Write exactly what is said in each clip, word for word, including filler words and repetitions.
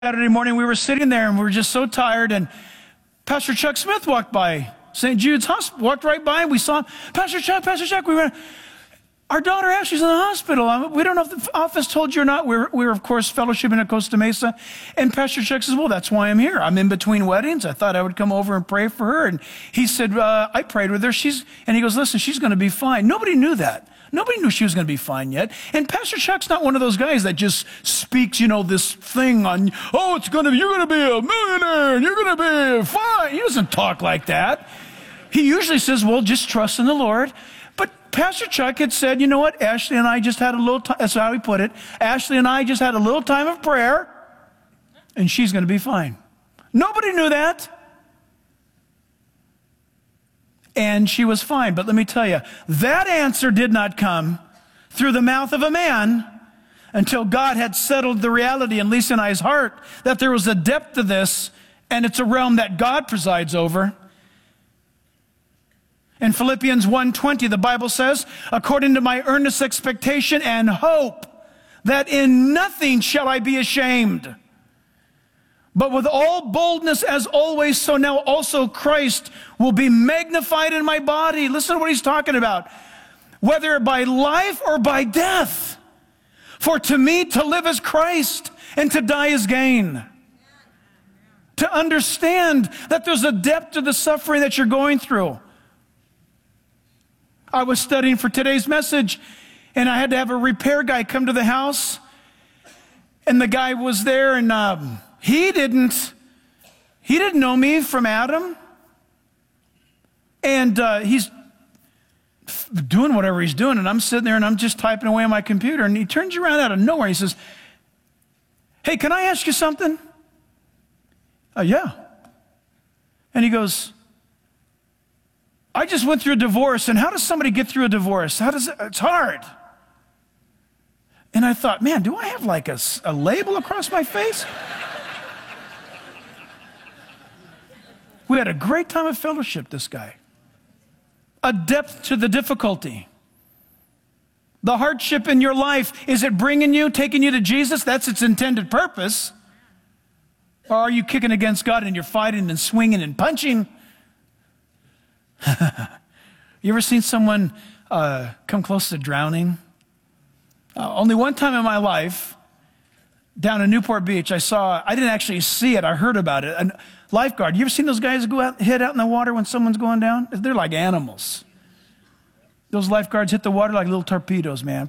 Saturday morning, we were sitting there and we were just so tired, and Pastor Chuck Smith walked by Saint Jude's Hospital, walked right by, and we saw him. Pastor Chuck, Pastor Chuck, we were, our daughter Ashley's in the hospital. We don't know if the office told you or not. We're, we're of course, fellowshipping at Costa Mesa. And Pastor Chuck says, well, that's why I'm here. I'm in between weddings. I thought I would come over and pray for her. And he said, uh, I prayed with her. She's, and he goes, listen, she's going to be fine. Nobody knew that. Nobody knew she was going to be fine yet. And Pastor Chuck's not one of those guys that just speaks, you know, this thing on, oh, it's going to be, you're going to be a millionaire and you're going to be fine. He doesn't talk like that. He usually says, well, just trust in the Lord. But Pastor Chuck had said, you know what? Ashley and I just had a little time. That's how he put it. Ashley and I just had a little time of prayer and she's going to be fine. Nobody knew that. And she was fine. But let me tell you, that answer did not come through the mouth of a man until God had settled the reality in Lisa and I's heart that there was a depth to this, and it's a realm that God presides over. In Philippians one twenty, the Bible says, according to my earnest expectation and hope, that in nothing shall I be ashamed, but with all boldness as always, so now also Christ will be magnified in my body. Listen to what he's talking about. Whether by life or by death. For to me to live is Christ and to die is gain. To understand that there's a depth to the suffering that you're going through. I was studying for today's message and I had to have a repair guy come to the house. And the guy was there and um, He didn't, he didn't know me from Adam. And uh, he's doing whatever he's doing. And I'm sitting there and I'm just typing away on my computer. And he turns around out of nowhere. He says, hey, can I ask you something? Uh, yeah. And he goes, I just went through a divorce. And how does somebody get through a divorce? How does it, it's hard. And I thought, man, do I have like a, a label across my face? We had a great time of fellowship, this guy. A depth to the difficulty. The hardship in your life, is it bringing you, taking you to Jesus? That's its intended purpose. Or are you kicking against God and you're fighting and swinging and punching? You ever seen someone uh, come close to drowning? Uh, only one time in my life, down in Newport Beach, I saw, I didn't actually see it, I heard about it. A lifeguard. You ever seen those guys go out, hit out in the water when someone's going down? They're like animals. Those lifeguards hit the water like little torpedoes, man.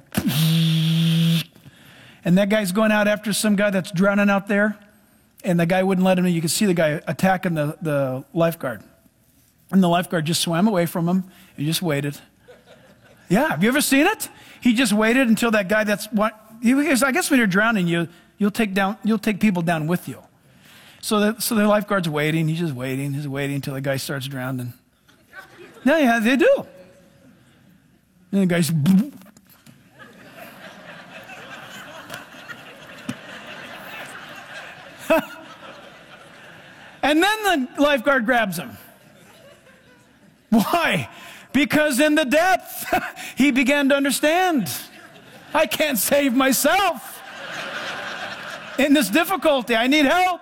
And that guy's going out after some guy that's drowning out there, and the guy wouldn't let him in. You could see the guy attacking the, the lifeguard. And the lifeguard just swam away from him and just waited. Yeah, have you ever seen it? He just waited until that guy that's, what, I guess when you're drowning, you, you'll take down, you'll take people down with you. So the, so the lifeguard's waiting, he's just waiting, he's waiting until the guy starts drowning. Yeah, yeah, they do. And the guy's, and then the lifeguard grabs him. Why? Because in the depth, he began to understand. I can't save myself. In this difficulty, I need help.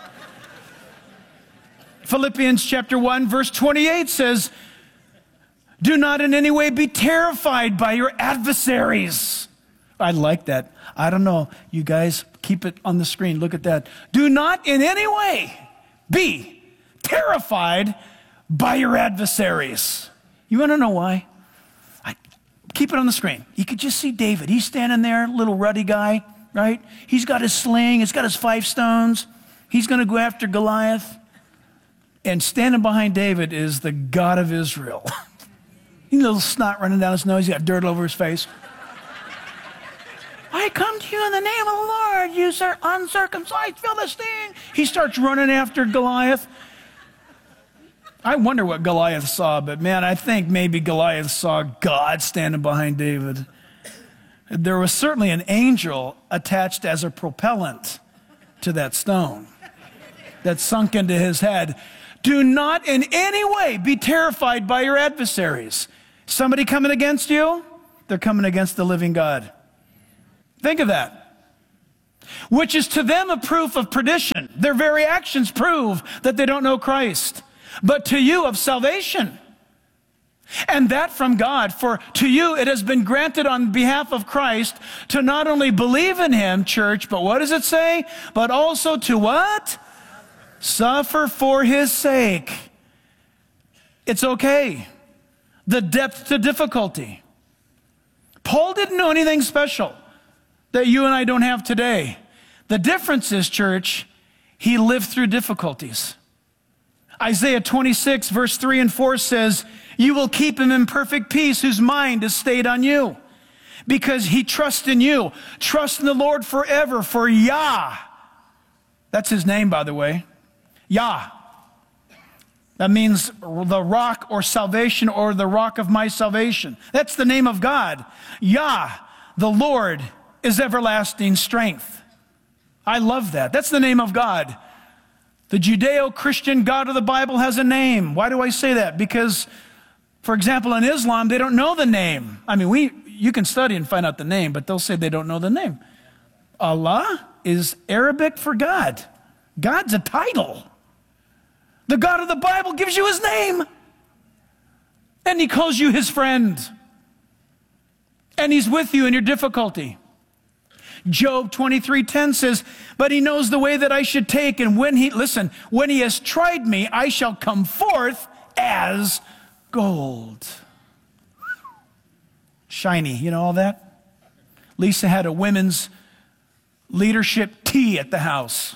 Philippians chapter one, verse twenty-eight says, do not in any way be terrified by your adversaries. I like that. I don't know. You guys, keep it on the screen. Look at that. Do not in any way be terrified by your adversaries. You want to know why? I, keep it on the screen. You could just see David. He's standing there, little ruddy guy, right? He's got his sling. He's got his five stones. He's going to go after Goliath. And standing behind David is the God of Israel. A little snot running down his nose. He's got dirt over his face. I come to you in the name of the Lord, you sir uncircumcised Philistine. He starts running after Goliath. I wonder what Goliath saw, but man, I think maybe Goliath saw God standing behind David. There was certainly an angel attached as a propellant to that stone that sunk into his head. Do not in any way be terrified by your adversaries. Somebody coming against you, they're coming against the living God. Think of that. which is to them a proof of perdition. Their very actions prove that they don't know Christ, but to you of salvation. And that from God, for to you it has been granted on behalf of Christ to not only believe in him, church, but what does it say? But also to what? Suffer for his sake. It's okay. The depth to difficulty. Paul didn't know anything special that you and I don't have today. The difference is, church, he lived through difficulties. Isaiah twenty-six, verse three and four says, you will keep him in perfect peace whose mind is stayed on you, because he trusts in you. Trust in the Lord forever, for Yah, that's his name, by the way, Yah. That means the rock or salvation, or the rock of my salvation. That's the name of God. Yah, the Lord, is everlasting strength. I love that. That's the name of God. The Judeo-Christian God of the Bible has a name. Why do I say that? Because, for example, in Islam, they don't know the name. I mean, we you can study and find out the name, but they'll say they don't know the name. Allah is Arabic for God. God's a title. The God of the Bible gives you his name. And he calls you his friend. And he's with you in your difficulty. Job twenty-three ten says, but he knows the way that I should take, and when he, listen, when he has tried me, I shall come forth as gold. Shiny, you know all that? Lisa had a women's leadership tea at the house.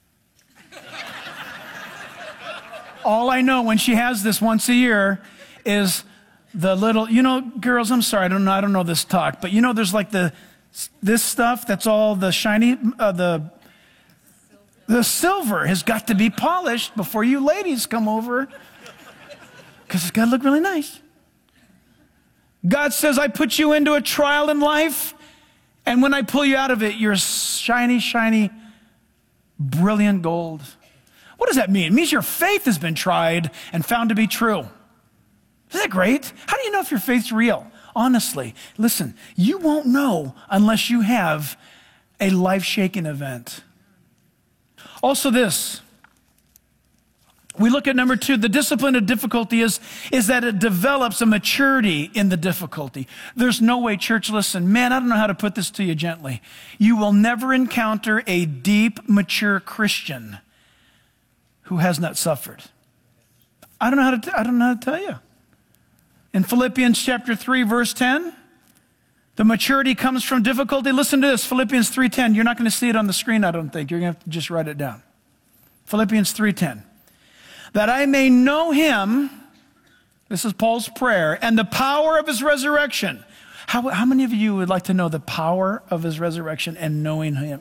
All I know when she has this once a year is the little, you know, girls, I'm sorry, I don't know, I don't know this talk, but you know there's like the, this stuff that's all the shiny, uh, the, the silver has got to be polished before you ladies come over, because it's got to look really nice. God says, I put you into a trial in life, and when I pull you out of it, you're shiny, shiny, brilliant gold. What does that mean? It means your faith has been tried and found to be true. Isn't that great? How do you know if your faith's real? Honestly, listen, you won't know unless you have a life-shaking event. Also this, we look at number two, the discipline of difficulty is, is that it develops a maturity in the difficulty. There's no way, church, listen, man, I don't know how to put this to you gently. You will never encounter a deep, mature Christian who has not suffered. I don't know how to, t- I don't know how to tell you. In Philippians chapter three, verse ten, the maturity comes from difficulty. Listen to this, Philippians three ten. You're not going to see it on the screen, I don't think. You're going to have to just write it down. Philippians three ten. That I may know him, this is Paul's prayer, and the power of his resurrection. How, how many of you would like to know the power of his resurrection and knowing him?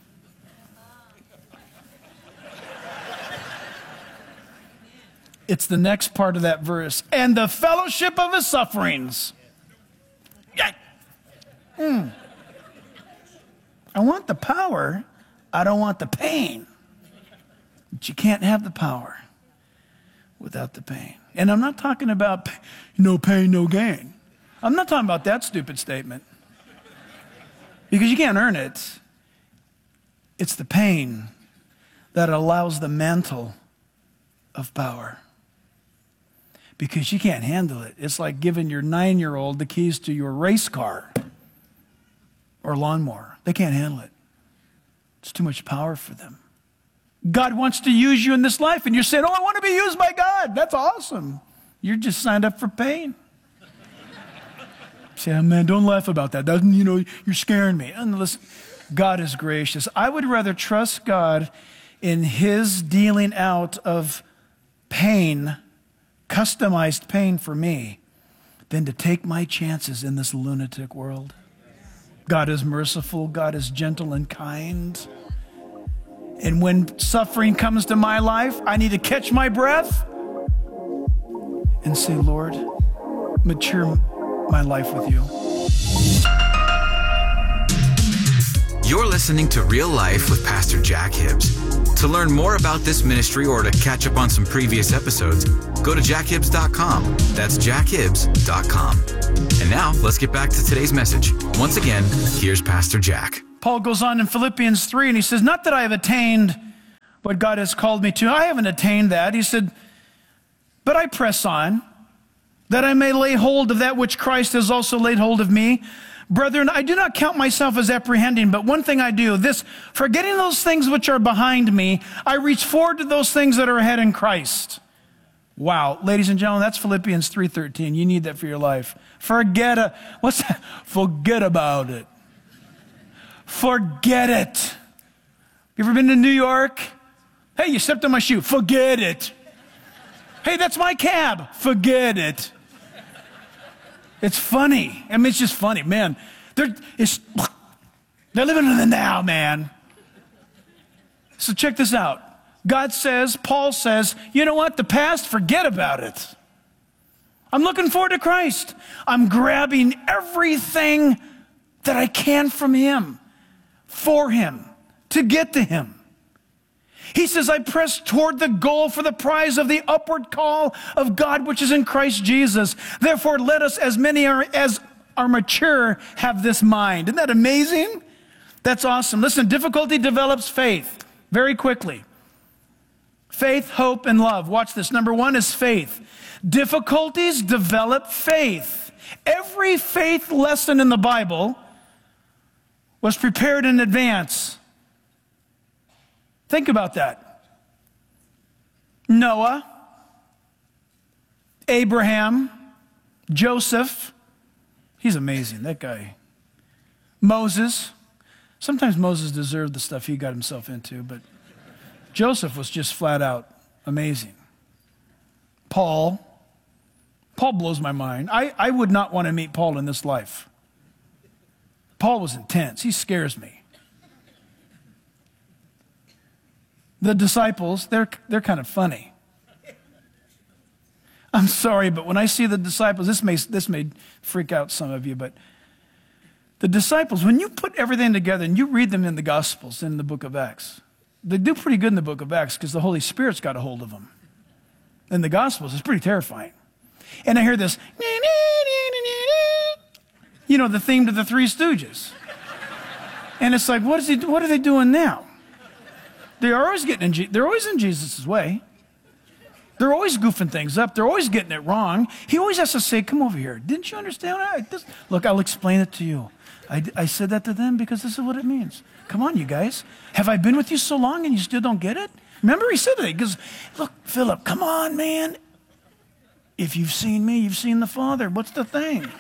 It's the next part of that verse. And the fellowship of his sufferings. Yeah. Mm. I want the power. I don't want the pain. But you can't have the power without the pain. And I'm not talking about no pain, no gain. I'm not talking about that stupid statement. Because you can't earn it. It's the pain that allows the mantle of power. Because you can't handle it. It's like giving your nine-year-old the keys to your race car or lawnmower. They can't handle it. It's too much power for them. God wants to use you in this life, and you're saying, oh, I want to be used by God. That's awesome. You're just signed up for pain. Say, oh, man, don't laugh about that. Doesn't, you know, you're scaring me. And listen, God is gracious. I would rather trust God in his dealing out of pain, customized pain for me, than to take my chances in this lunatic world. God is merciful. God is gentle and kind. And when suffering comes to my life, I need to catch my breath and say, Lord, mature my life with you. You're listening to Real Life with Pastor Jack Hibbs. To learn more about this ministry or to catch up on some previous episodes, go to jack hibbs dot com. That's jack hibbs dot com. And now, let's get back to today's message. Once again, here's Pastor Jack. Paul goes on in Philippians three and he says, not that I have attained what God has called me to. I haven't attained that. He said, but I press on, that I may lay hold of that which Christ has also laid hold of me. Brethren, I do not count myself as apprehending, but one thing I do, this, forgetting those things which are behind me, I reach forward to those things that are ahead in Christ. Wow, ladies and gentlemen, that's Philippians three thirteen. You need that for your life. Forget it. What's that? Forget about it. Forget it. You ever been to New York? Hey, you stepped on my shoe. Forget it. Hey, that's my cab. Forget it. It's funny. I mean, it's just funny. Man, they're, it's, they're living in the now, man. So check this out. God says, Paul says, you know what? The past, forget about it. I'm looking forward to Christ. I'm grabbing everything that I can from him, for him, to get to him. He says, I press toward the goal for the prize of the upward call of God, which is in Christ Jesus. Therefore, let us, as many are, as are mature, have this mind. Isn't that amazing? That's awesome. Listen, difficulty develops faith very quickly. Faith, hope, and love. Watch this. Number one is faith. Difficulties develop faith. Every faith lesson in the Bible was prepared in advance. Think about that. Noah, Abraham, Joseph. He's amazing, that guy. Moses. Sometimes Moses deserved the stuff he got himself into, but Joseph was just flat out amazing. Paul. Paul blows my mind. I, I would not want to meet Paul in this life. Paul was intense. He scares me. The disciples, they're, they're kind of funny. I'm sorry, but when I see the disciples, this may, this may freak out some of you, but the disciples, when you put everything together and you read them in the Gospels, in the book of Acts, they do pretty good in the book of Acts because the Holy Spirit's got a hold of them. In the Gospels, it's pretty terrifying. And I hear this, you know, the theme to the Three Stooges. And it's like, what is he? What are they doing now? They're always getting in, Je- they're always in Jesus' way. They're always goofing things up. They're always getting it wrong. He always has to say, come over here. Didn't you understand that? This, look, I'll explain it to you. I, I said that to them because this is what it means. Come on, you guys. Have I been with you so long and you still don't get it? Remember he said that. He goes, look, Philip, come on, man. If you've seen me, you've seen the Father. What's the thing?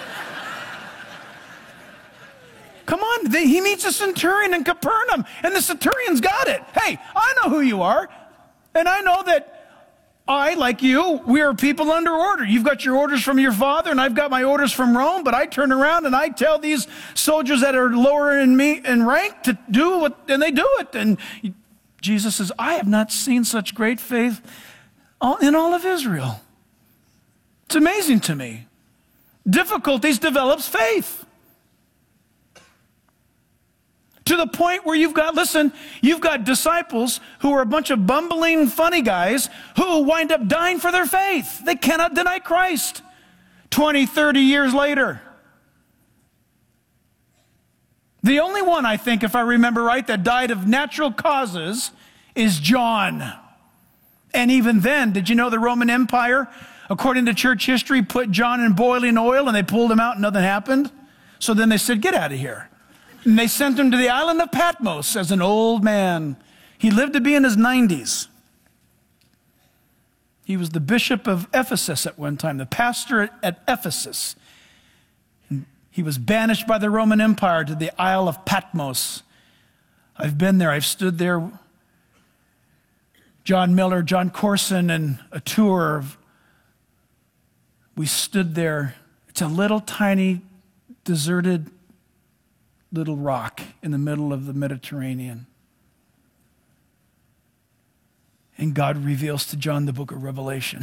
Come on, they, he meets a centurion in Capernaum, and the centurion's got it. Hey, I know who you are, and I know that I, like you, we are people under order. You've got your orders from your father, and I've got my orders from Rome, but I turn around and I tell these soldiers that are lower in me in rank to do what, and they do it. And Jesus says, I have not seen such great faith in all of Israel. It's amazing to me. Difficulties develops faith. To the point where you've got, listen, you've got disciples who are a bunch of bumbling, funny guys who wind up dying for their faith. They cannot deny Christ twenty, thirty years later. The only one, I think, if I remember right, that died of natural causes is John. And even then, did you know the Roman Empire, according to church history, put John in boiling oil and they pulled him out and nothing happened? So then they said, get out of here. And they sent him to the island of Patmos as an old man. He lived to be in his nineties. He was the bishop of Ephesus at one time, the pastor at Ephesus. And he was banished by the Roman Empire to the Isle of Patmos. I've been there. I've stood there. John Miller, John Corson, and a tour of, we stood there. It's a little tiny, deserted little rock in the middle of the Mediterranean. And God reveals to John the book of Revelation.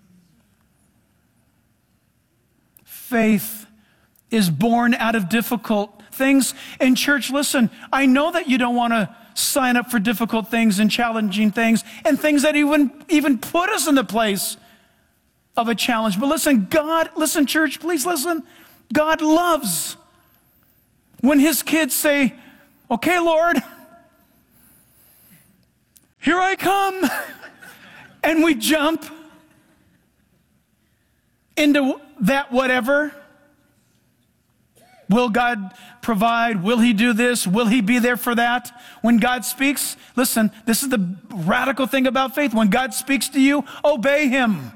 Faith is born out of difficult things. And church, listen, I know that you don't want to sign up for difficult things and challenging things and things that even, even put us in the place of a challenge. But listen, God, listen, church, please listen. God loves when his kids say, Okay, Lord, here I come. And we jump into that whatever. Will God provide? Will he do this? Will he be there for that? When God speaks, listen, this is the radical thing about faith. When God speaks to you, obey him.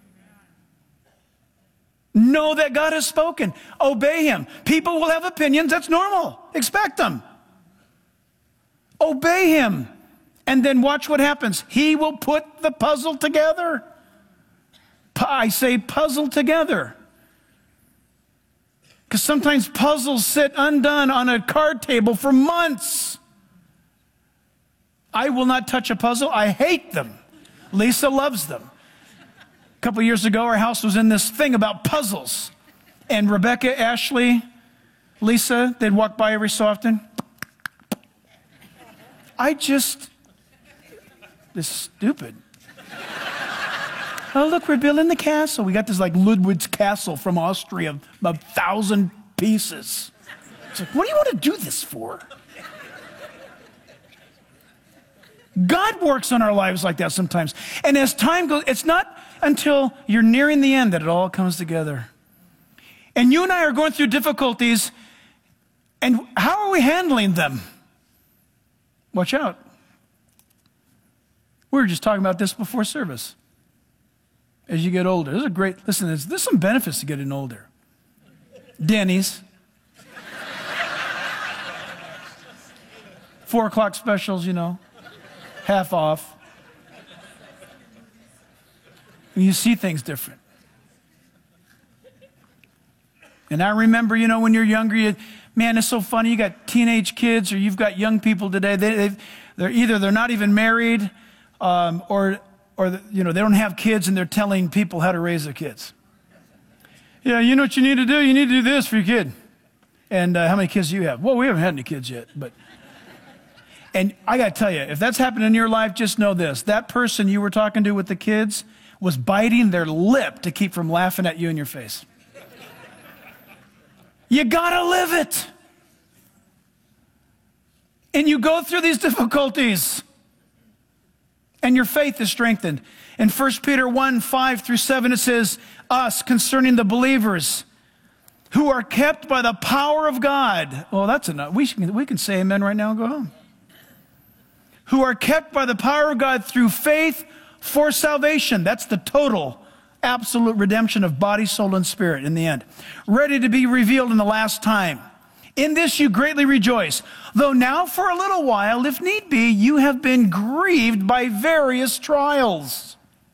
Know that God has spoken. Obey him. People will have opinions. That's normal. Expect them. Obey him. And then watch what happens. He will put the puzzle together. I say puzzle together. Because sometimes puzzles sit undone on a card table for months. I will not touch a puzzle. I hate them. Lisa loves them. A couple years ago, our house was in this thing about puzzles. And Rebecca, Ashley, Lisa, they'd walk by every so often. I just, this is stupid. Oh, look, we're building the castle. We got this like Ludwig's castle from Austria, a thousand pieces. It's like, what do you want to do this for? God works on our lives like that sometimes. And as time goes, it's not until you're nearing the end that it all comes together. And you and I are going through difficulties, and how are we handling them? Watch out. We were just talking about this before service. As you get older, there's a great, listen, there's, there's some benefits to getting older. Denny's. Four o'clock specials, you know, half off. And you see things different. And I remember, you know, when you're younger, you, man, it's so funny. You got teenage kids, or you've got young people today. They, they're either they're not even married, um, or or you know they don't have kids, and they're telling people how to raise their kids. Yeah, you know what you need to do? You need to do this for your kid. And uh, how many kids do you have? Well, we haven't had any kids yet, but. And I got to tell you, if that's happened in your life, just know this: that person you were talking to with the kids was biting their lip to keep from laughing at you in your face. You gotta live it. And you go through these difficulties, and your faith is strengthened. In First Peter one, five through seven, it says, us, concerning the believers who are kept by the power of God. Well, that's enough. We can, we can say amen right now and go home. Who are kept by the power of God through faith for salvation. That's the total, absolute redemption of body, soul, and spirit in the end. Ready to be revealed in the last time. In this you greatly rejoice, though now for a little while, if need be, you have been grieved by various trials,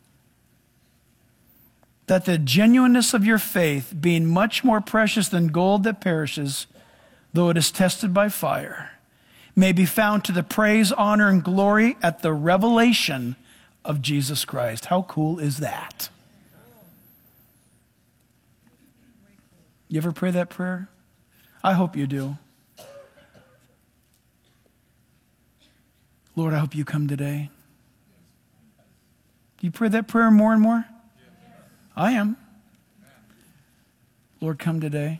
that the genuineness of your faith, being much more precious than gold that perishes, though it is tested by fire, may be found to the praise, honor, and glory at the revelation of Jesus Christ. How cool is that? You ever pray that prayer? I hope you do. Lord, I hope you come today. Do you pray that prayer more and more? I am. Lord, come today.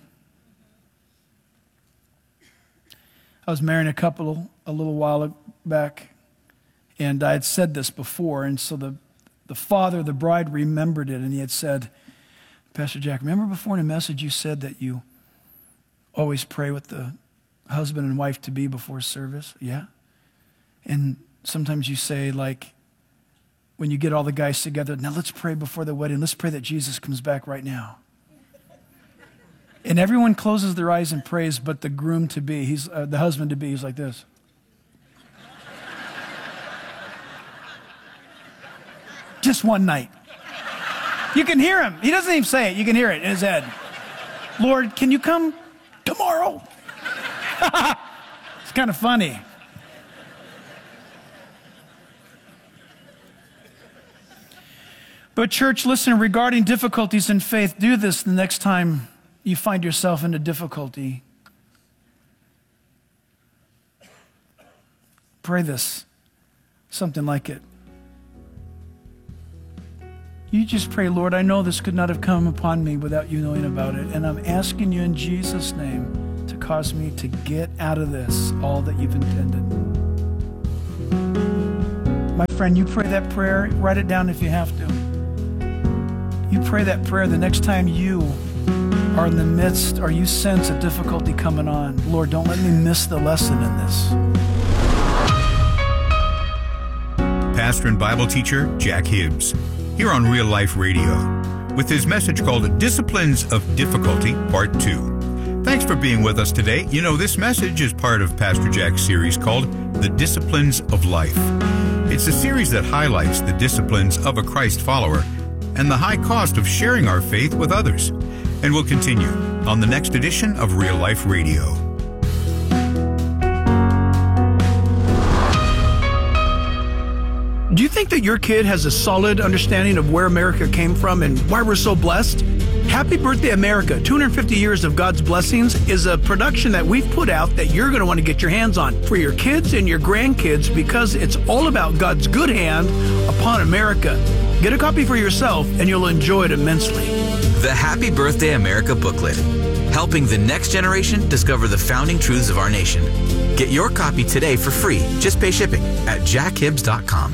I was marrying a couple a little while back, and I had said this before, and so the, the father of the bride remembered it, and he had said, Pastor Jack, remember before in a message you said that you always pray with the husband and wife to be before service? Yeah. And sometimes you say, like, when you get all the guys together, now let's pray before the wedding. Let's pray that Jesus comes back right now. And everyone closes their eyes and prays, but the groom-to-be, he's uh, the husband-to-be, he's like this. Just one night. You can hear him. He doesn't even say it. You can hear it in his head. Lord, can you come tomorrow? It's kind of funny. But church, listen, regarding difficulties in faith, do this the next time you find yourself in a difficulty. Pray this, something like it. You just pray, Lord, I know this could not have come upon me without you knowing about it, and I'm asking you in Jesus' name to cause me to get out of this all that you've intended. My friend, you pray that prayer, write it down if you have to. You pray that prayer the next time you are in the midst or you sense a difficulty coming on. Lord, don't let me miss the lesson in this. Pastor and Bible teacher Jack Hibbs, here on Real Life Radio, with his message called Disciplines of Difficulty, Part two. Thanks for being with us today. You know, this message is part of Pastor Jack's series called The Disciplines of Life. It's a series that highlights the disciplines of a Christ follower and the high cost of sharing our faith with others. And we'll continue on the next edition of Real Life Radio. Do you think that your kid has a solid understanding of where America came from and why we're so blessed? Happy Birthday America, two hundred fifty years of God's Blessings is a production that we've put out that you're going to want to get your hands on for your kids and your grandkids because it's all about God's good hand upon America. Get a copy for yourself and you'll enjoy it immensely. The Happy Birthday America booklet, helping the next generation discover the founding truths of our nation. Get your copy today for free. Just pay shipping at jack hibbs dot com.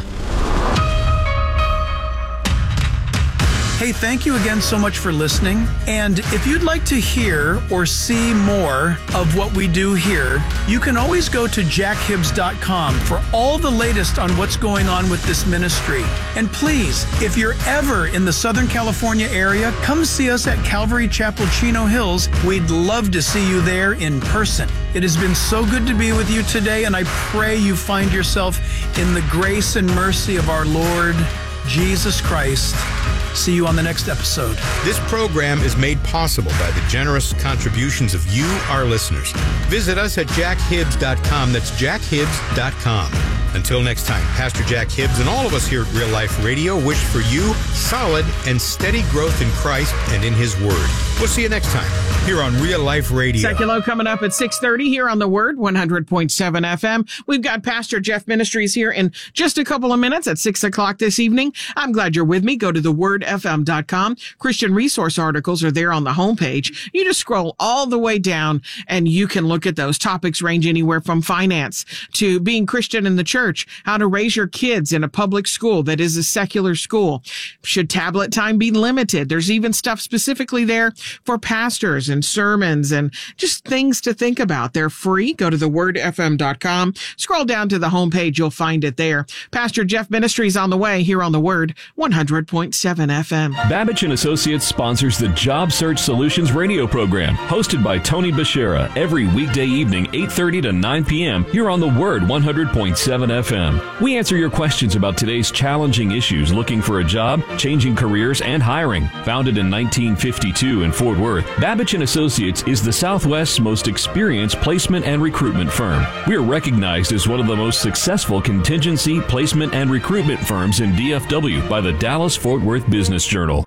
Hey, thank you again so much for listening. And if you'd like to hear or see more of what we do here, you can always go to jack hibbs dot com for all the latest on what's going on with this ministry. And please, if you're ever in the Southern California area, come see us at Calvary Chapel, Chino Hills. We'd love to see you there in person. It has been so good to be with you today, and I pray you find yourself in the grace and mercy of our Lord Jesus Christ. See you on the next episode. This program is made possible by the generous contributions of you, our listeners. Visit us at jack hibbs dot com. That's jack hibbs dot com. Until next time, Pastor Jack Hibbs and all of us here at Real Life Radio wish for you solid and steady growth in Christ and in His Word. We'll see you next time here on Real Life Radio. Seculo coming up at six thirty here on The Word, one hundred point seven F M. We've got Pastor Jeff Ministries here in just a couple of minutes at six o'clock this evening. I'm glad you're with me. Go to the word f m dot com. Christian resource articles are there on the homepage. You just scroll all the way down and you can look at those. Topics range anywhere from finance to being Christian in the church, how to raise your kids in a public school that is a secular school. Should tablet time be limited? There's even stuff specifically there for pastors and sermons and just things to think about. They're free. Go to the word f m dot com. Scroll down to the homepage. You'll find it there. Pastor Jeff Ministries on the way here on The Word, one hundred point seven F M. Babbage and Associates sponsors the Job Search Solutions radio program, hosted by Tony Bashera, every weekday evening, eight thirty to nine p.m. here on The Word, one hundred point seven F M. We answer your questions about today's challenging issues, looking for a job, changing careers, and hiring. Founded in nineteen fifty-two in Fort Worth, Babbage and Associates is the Southwest's most experienced placement and recruitment firm. We are recognized as one of the most successful contingency, placement, and recruitment firms in D F W by the Dallas-Fort Worth Business Journal.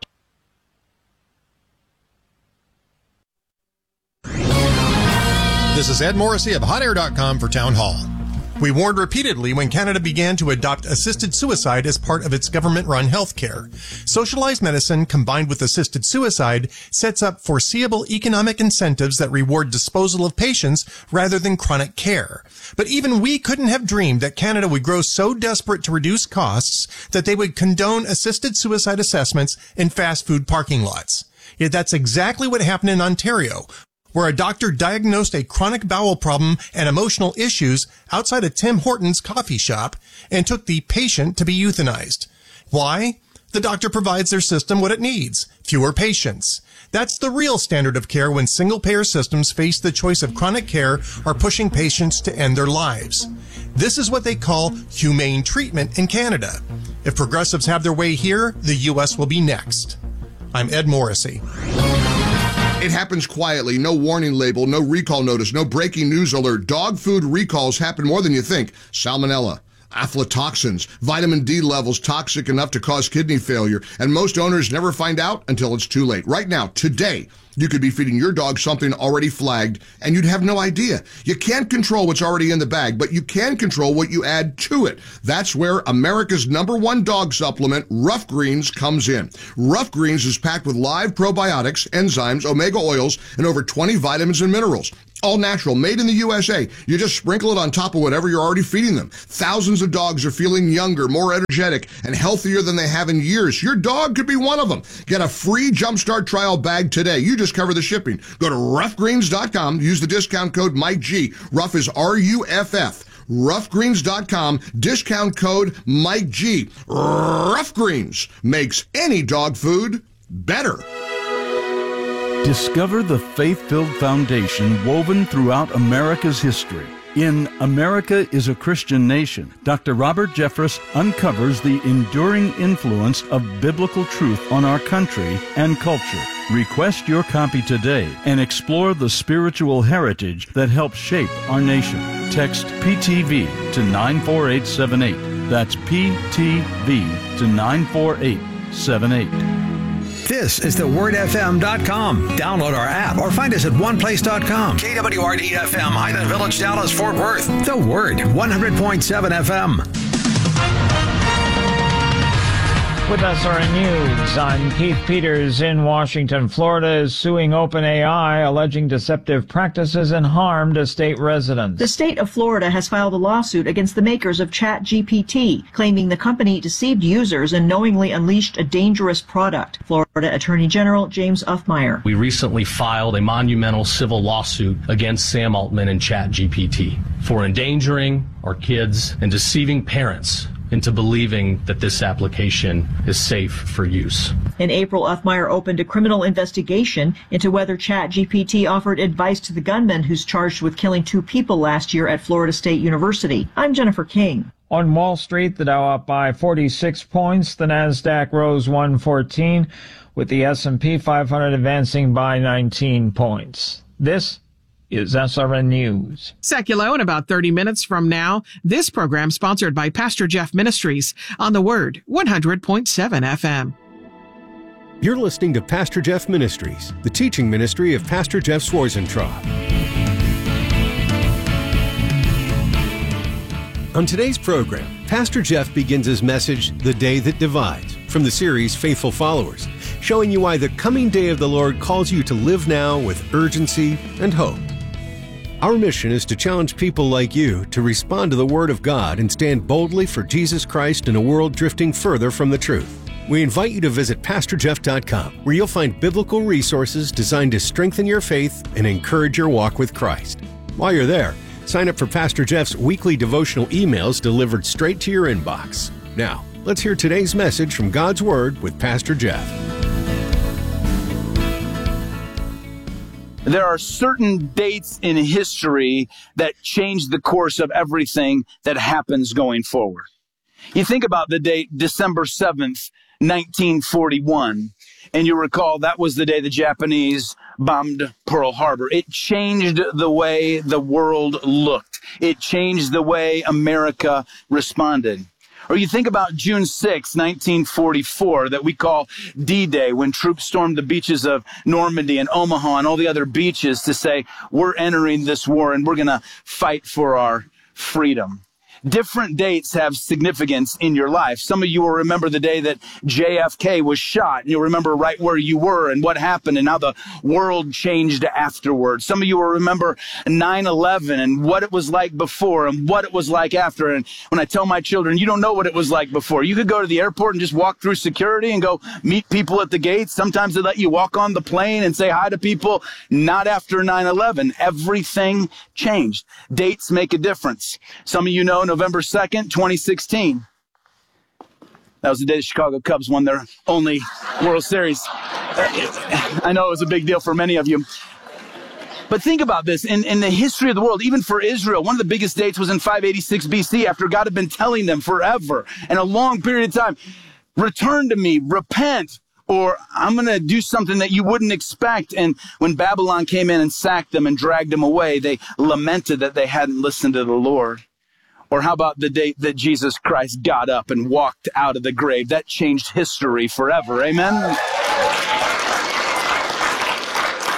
This is Ed Morrissey of hot air dot com for Town Hall. We warned repeatedly when Canada began to adopt assisted suicide as part of its government-run health care. Socialized medicine combined with assisted suicide sets up foreseeable economic incentives that reward disposal of patients rather than chronic care. But even we couldn't have dreamed that Canada would grow so desperate to reduce costs that they would condone assisted suicide assessments in fast food parking lots. Yet that's exactly what happened in Ontario, where a doctor diagnosed a chronic bowel problem and emotional issues outside a Tim Hortons coffee shop and took the patient to be euthanized. Why? The doctor provides their system what it needs: fewer patients. That's the real standard of care when single-payer systems face the choice of chronic care or pushing patients to end their lives. This is what they call humane treatment in Canada. If progressives have their way here, the U S will be next. I'm Ed Morrissey. It happens quietly, no warning label, no recall notice, no breaking news alert. Dog food recalls happen more than you think. Salmonella, aflatoxins, vitamin D levels toxic enough to cause kidney failure, and most owners never find out until it's too late. Right now, today, you could be feeding your dog something already flagged, and you'd have no idea. You can't control what's already in the bag, but you can control what you add to it. That's where America's number one dog supplement, Rough Greens, comes in. Rough Greens is packed with live probiotics, enzymes, omega oils, and over twenty vitamins and minerals. all natural, made in the U S A. You just sprinkle it on top of whatever you're already feeding them. Thousands of dogs are feeling younger, more energetic, and healthier than they have in years. Your dog could be one of them. Get a free Jumpstart trial bag today. You just cover the shipping. Go to rough greens dot com. Use the discount code Mike G. Rough is R U F F. rough greens dot com, discount code Mike G. Rough Greens makes any dog food better. Discover the faith-filled foundation woven throughout America's history. In America is a Christian Nation, Doctor Robert Jeffress uncovers the enduring influence of biblical truth on our country and culture. Request your copy today and explore the spiritual heritage that helped shape our nation. Text P T V to nine four eight seven eight. That's P T V to nine four eight seven eight. This is the word f m dot com. Download our app or find us at one place dot com. K W R D F M, Highland Village, Dallas, Fort Worth. The Word, one hundred point seven F M. With S R N News, I'm Keith Peters. In Washington, Florida is suing OpenAI, alleging deceptive practices and harm to state residents. The state of Florida has filed a lawsuit against the makers of ChatGPT, claiming the company deceived users and knowingly unleashed a dangerous product. Florida Attorney General James Uffmeyer. We recently filed a monumental civil lawsuit against Sam Altman and ChatGPT for endangering our kids and deceiving parents into believing that this application is safe for use. In April, Uffmeyer opened a criminal investigation into whether ChatGPT offered advice to the gunman who's charged with killing two people last year at Florida State University. I'm Jennifer King. On Wall Street, the Dow up by forty-six points. The Nasdaq rose one fourteen, with the S and P five hundred advancing by nineteen points. This is S R N News. Seculo in about thirty minutes from now. This program sponsored by Pastor Jeff Ministries on the Word, one hundred point seven F M. You're listening to Pastor Jeff Ministries, the teaching ministry of Pastor Jeff Schwarzentraub. On today's program, Pastor Jeff begins his message, The Day That Divides, from the series Faithful Followers, showing you why the coming day of the Lord calls you to live now with urgency and hope. Our mission is to challenge people like you to respond to the Word of God and stand boldly for Jesus Christ in a world drifting further from the truth. We invite you to visit pastor jeff dot com, where you'll find biblical resources designed to strengthen your faith and encourage your walk with Christ. While you're there, sign up for Pastor Jeff's weekly devotional emails delivered straight to your inbox. Now, let's hear today's message from God's Word with Pastor Jeff. There are certain dates in history that change the course of everything that happens going forward. You think about the date December seventh, nineteen forty-one, and you recall that was the day the Japanese bombed Pearl Harbor. It changed the way the world looked. It changed the way America responded. Or you think about June sixth, nineteen forty-four, that we call D-Day, when troops stormed the beaches of Normandy and Omaha and all the other beaches to say, we're entering this war and we're going to fight for our freedom. Different dates have significance in your life. Some of you will remember the day that J F K was shot, and you'll remember right where you were and what happened and how the world changed afterwards. Some of you will remember nine eleven and what it was like before and what it was like after. And when I tell my children, you don't know what it was like before. You could go to the airport and just walk through security and go meet people at the gates. Sometimes they let you walk on the plane and say hi to people. Not after nine eleven. Everything changed. Dates make a difference. Some of you know November second, twenty sixteen. That was the day the Chicago Cubs won their only World Series. I know it was a big deal for many of you. But think about this. In, in the history of the world, even for Israel, one of the biggest dates was in five eighty-six B C, after God had been telling them forever and a long period of time, return to me, repent, or I'm going to do something that you wouldn't expect. And when Babylon came in and sacked them and dragged them away, they lamented that they hadn't listened to the Lord. Or how about the date that Jesus Christ got up and walked out of the grave? That changed history forever. Amen?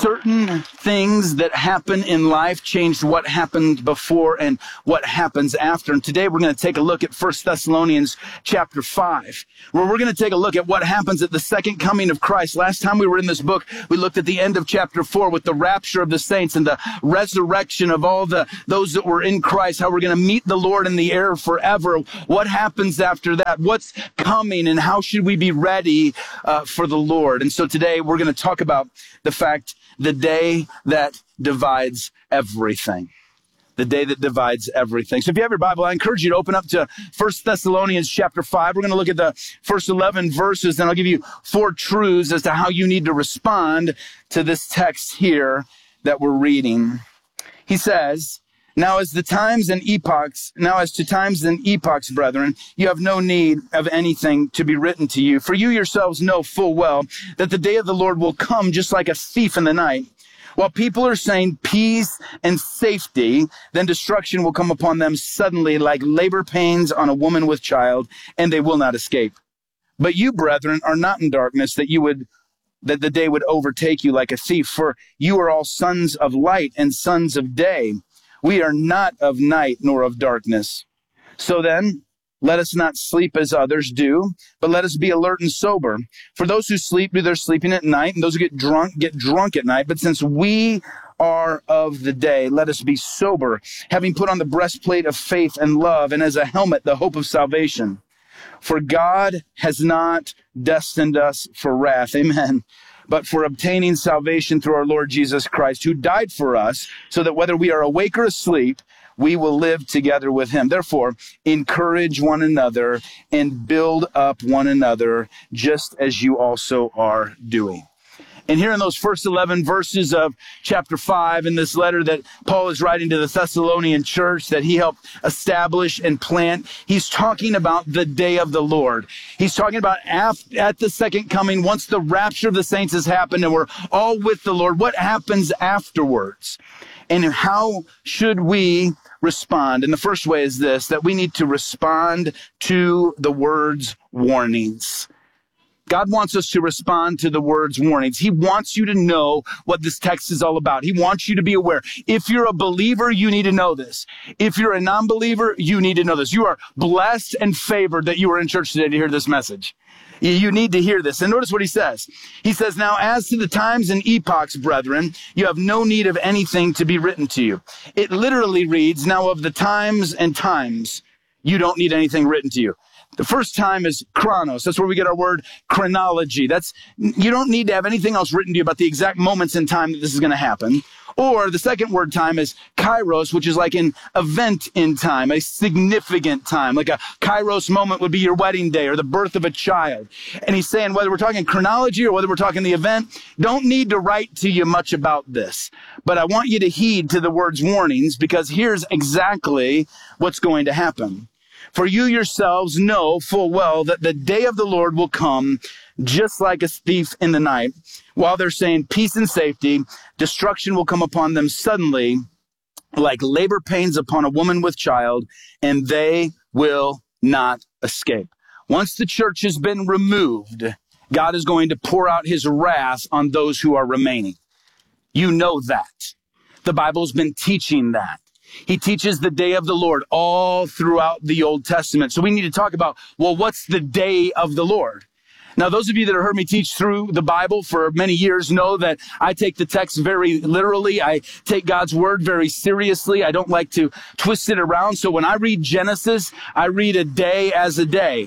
certain things that happen in life changed what happened before and what happens after. And today we're going to take a look at First Thessalonians chapter five, where we're going to take a look at what happens at the second coming of Christ. Last time we were in this book, we looked at the end of chapter four with the rapture of the saints and the resurrection of all the those that were in Christ, how we're going to meet the Lord in the air forever. What happens after that? What's coming, and how should we be ready uh, for the Lord? And so today we're going to talk about the fact, the day that divides everything. The day that divides everything. So if you have your Bible, I encourage you to open up to First Thessalonians chapter five. We're going to look at the first eleven verses, and I'll give you four truths as to how you need to respond to this text here that we're reading. He says, Now as the times and epochs, now as to times and epochs, brethren, you have no need of anything to be written to you. For you yourselves know full well that the day of the Lord will come just like a thief in the night. While people are saying peace and safety, then destruction will come upon them suddenly like labor pains on a woman with child, and they will not escape. But you, brethren, are not in darkness, that you would that the day would overtake you like a thief. For you are all sons of light and sons of day. We are not of night nor of darkness. So then, let us not sleep as others do, but let us be alert and sober. For those who sleep do their sleeping at night, and those who get drunk get drunk at night. But since we are of the day, let us be sober, having put on the breastplate of faith and love, and as a helmet, the hope of salvation. For God has not destined us for wrath, amen, but for obtaining salvation through our Lord Jesus Christ, who died for us, so that whether we are awake or asleep, we will live together with him. Therefore, encourage one another and build up one another, just as you also are doing. And here in those first eleven verses of chapter five, in this letter that Paul is writing to the Thessalonian church that he helped establish and plant, he's talking about the day of the Lord. He's talking about after, at the second coming, once the rapture of the saints has happened and we're all with the Lord, what happens afterwards? And how should we respond? And the first way is this, that we need to respond to the word's warnings. God wants us to respond to the word's warnings. He wants you to know what this text is all about. He wants you to be aware. If you're a believer, you need to know this. If you're a non-believer, you need to know this. You are blessed and favored that you are in church today to hear this message. You need to hear this. And notice what he says. He says, now as to the times and epochs, brethren, you have no need of anything to be written to you. It literally reads, now of the times and times, you don't need anything written to you. The first time is chronos. That's where we get our word chronology. That's, you don't need to have anything else written to you about the exact moments in time that this is going to happen. Or the second word time is kairos, which is like an event in time, a significant time. Like a kairos moment would be your wedding day or the birth of a child. And he's saying whether we're talking chronology or whether we're talking the event, don't need to write to you much about this. But I want you to heed to the word's warnings, because here's exactly what's going to happen. For you yourselves know full well that the day of the Lord will come just like a thief in the night. While they're saying peace and safety, destruction will come upon them suddenly like labor pains upon a woman with child, and they will not escape. Once the church has been removed, God is going to pour out his wrath on those who are remaining. You know that. The Bible's been teaching that. He teaches the day of the Lord all throughout the Old Testament. So we need to talk about, well, what's the day of the Lord? Now, those of you that have heard me teach through the Bible for many years know that I take the text very literally. I take God's word very seriously. I don't like to twist it around. So when I read Genesis, I read a day as a day.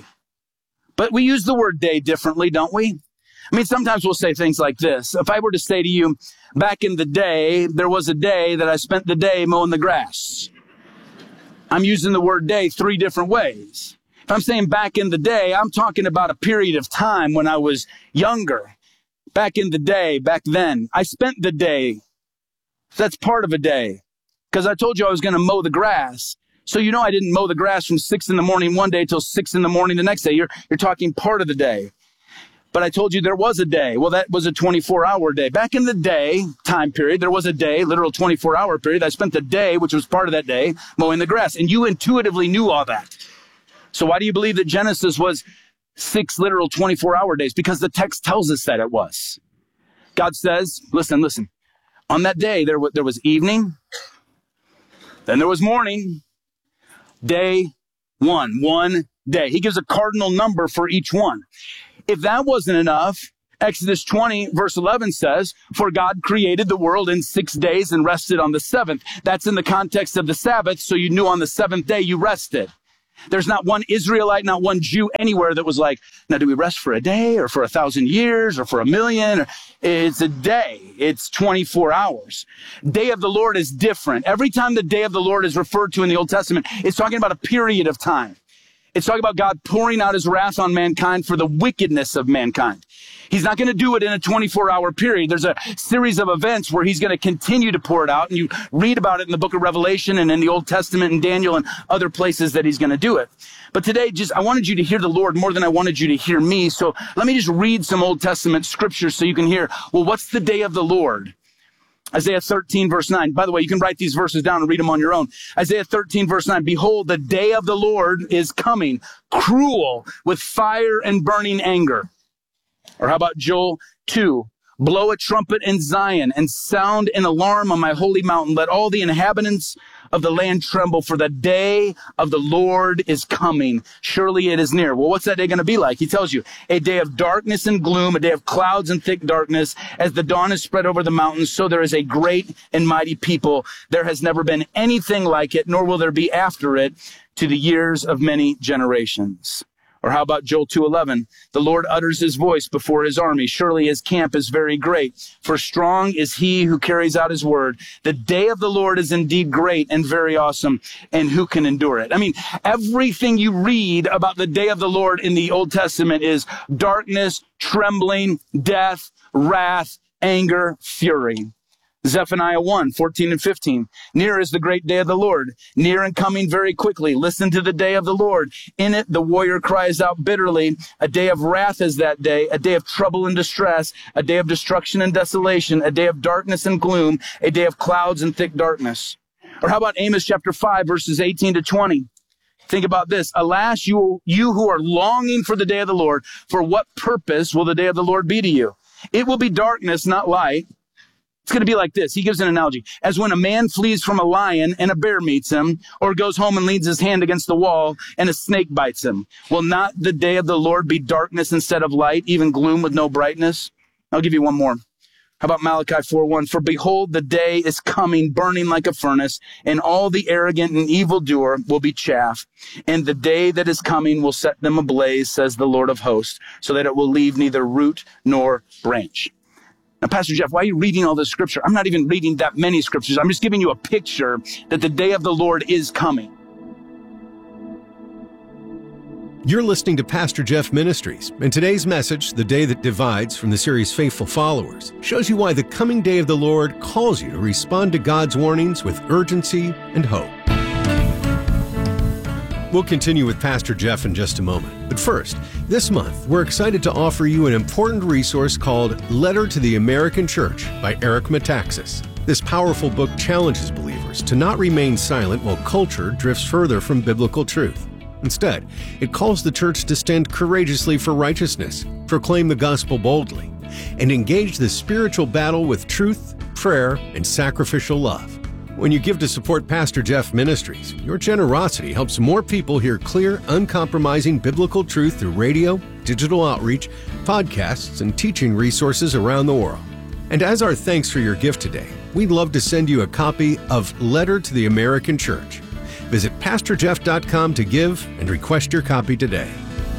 But we use the word day differently, don't we? I mean, sometimes we'll say things like this. If I were to say to you, back in the day, there was a day that I spent the day mowing the grass. I'm using the word day three different ways. If I'm saying back in the day, I'm talking about a period of time when I was younger. Back in the day, back then, I spent the day. That's part of a day. Because I told you I was going to mow the grass. So you know I didn't mow the grass from six in the morning one day till six in the morning the next day. You're, you're talking part of the day. But I told you there was a day. Well, that was a twenty-four hour day. Back in the day time period, there was a day, literal twenty-four hour period. I spent the day, which was part of that day, mowing the grass. And you intuitively knew all that. So why do you believe that Genesis was six literal twenty-four hour days? Because the text tells us that it was. God says, listen, listen, On that day, there, w- there was evening, then there was morning, day one, one day. He gives a cardinal number for each one. If that wasn't enough, Exodus twenty, verse eleven says, for God created the world in six days and rested on the seventh. That's in the context of the Sabbath, so you knew on the seventh day you rested. There's not one Israelite, not one Jew anywhere that was like, now do we rest for a day or for a thousand years or for a million? It's a day. It's twenty-four hours. Day of the Lord is different. Every time the day of the Lord is referred to in the Old Testament, it's talking about a period of time. It's talking about God pouring out his wrath on mankind for the wickedness of mankind. He's not going to do it in a twenty-four hour period. There's a series of events where he's going to continue to pour it out. And you read about it in the book of Revelation and in the Old Testament and Daniel and other places that he's going to do it. But today, just I wanted you to hear the Lord more than I wanted you to hear me. So let me just read some Old Testament scriptures so you can hear, well, what's the day of the Lord? Isaiah thirteen, verse nine. By the way, you can write these verses down and read them on your own. Isaiah thirteen, verse nine. Behold, the day of the Lord is coming, cruel with fire and burning anger. Or how about Joel two? Blow a trumpet in Zion and sound an alarm on my holy mountain. Let all the inhabitants of the land tremble, for the day of the Lord is coming. Surely it is near. Well, what's that day going to be like? He tells you, a day of darkness and gloom, a day of clouds and thick darkness. As the dawn is spread over the mountains, so there is a great and mighty people. There has never been anything like it, nor will there be after it, to the years of many generations. Or how about Joel two eleven? The Lord utters his voice before his army. Surely his camp is very great. For strong is he who carries out his word. The day of the Lord is indeed great and very awesome. And who can endure it? I mean, everything you read about the day of the Lord in the Old Testament is darkness, trembling, death, wrath, anger, fury. Zephaniah one, fourteen and fifteen. Near is the great day of the Lord, near and coming very quickly. Listen to the day of the Lord. In it, the warrior cries out bitterly. A day of wrath is that day, a day of trouble and distress, a day of destruction and desolation, a day of darkness and gloom, a day of clouds and thick darkness. Or how about Amos chapter five, verses eighteen to twenty? Think about this. Alas, you, you who are longing for the day of the Lord, for what purpose will the day of the Lord be to you? It will be darkness, not light. It's going to be like this. He gives an analogy. As when a man flees from a lion and a bear meets him, or goes home and leans his hand against the wall and a snake bites him. Will not the day of the Lord be darkness instead of light, even gloom with no brightness? I'll give you one more. How about Malachi four one? For behold, the day is coming, burning like a furnace, and all the arrogant and evildoer will be chaff. And the day that is coming will set them ablaze, says the Lord of hosts, so that it will leave neither root nor branch. Now, Pastor Jeff, why are you reading all this scripture? I'm not even reading that many scriptures. I'm just giving you a picture that the day of the Lord is coming. You're listening to Pastor Jeff Ministries, and today's message, The Day That Divides, from the series Faithful Followers, shows you why the coming day of the Lord calls you to respond to God's warnings with urgency and hope. We'll continue with Pastor Jeff in just a moment. But first, this month, we're excited to offer you an important resource called Letter to the American Church by Eric Metaxas. This powerful book challenges believers to not remain silent while culture drifts further from biblical truth. Instead, it calls the church to stand courageously for righteousness, proclaim the gospel boldly, and engage the spiritual battle with truth, prayer, and sacrificial love. When you give to support Pastor Jeff Ministries, your generosity helps more people hear clear, uncompromising biblical truth through radio, digital outreach, podcasts, and teaching resources around the world. And as our thanks for your gift today, we'd love to send you a copy of Letter to the American Church. Visit pastor jeff dot com to give and request your copy today.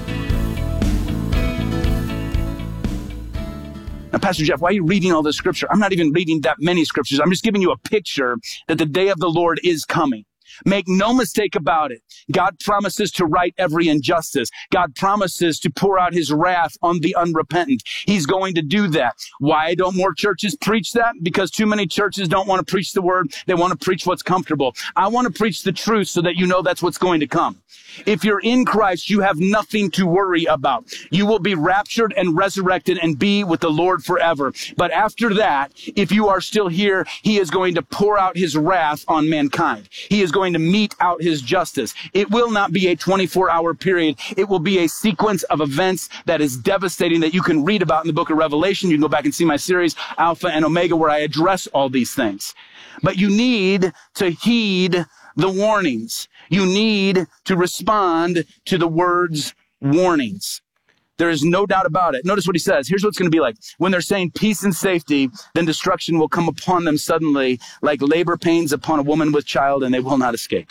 Now, Pastor Jeff, why are you reading all this scripture? I'm not even reading that many scriptures. I'm just giving you a picture that the day of the Lord is coming. Make no mistake about it. God promises to right every injustice. God promises to pour out his wrath on the unrepentant. He's going to do that. Why don't more churches preach that? Because too many churches don't want to preach the word. They want to preach what's comfortable. I want to preach the truth so that you know that's what's going to come. If you're in Christ, you have nothing to worry about. You will be raptured and resurrected and be with the Lord forever. But after that, if you are still here, he is going to pour out his wrath on mankind. He is going going to mete out his justice. It will not be a twenty-four hour period. It will be a sequence of events that is devastating that you can read about in the book of Revelation. You can go back and see my series, Alpha and Omega, where I address all these things. But you need to heed the warnings. You need to respond to the word's warnings. There is no doubt about it. Notice what he says. Here's what it's going to be like. When they're saying peace and safety, then destruction will come upon them suddenly, like labor pains upon a woman with child, and they will not escape.